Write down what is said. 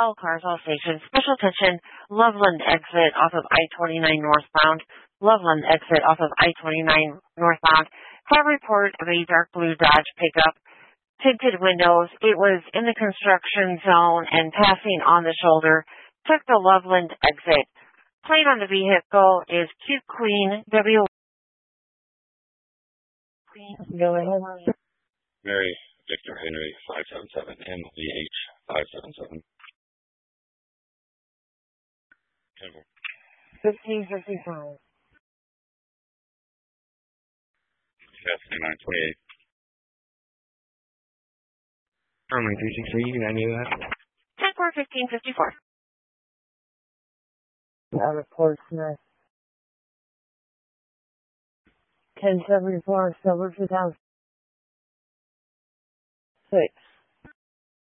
All cars, all stations. Special attention, Loveland exit off of I-29 northbound. Loveland exit off of I-29 northbound. Have report of a dark blue Dodge pickup. Tinted windows. It was in the construction zone and passing on the shoulder. Took the Loveland exit. Plate on the vehicle is Q Queen W. Go ahead. Mary Victor Henry 577 MVH 577. 1555. Yes, 928. Runway 363, you got any of that? 10-4, 1554. Report Smith. 1074, Silver 2006.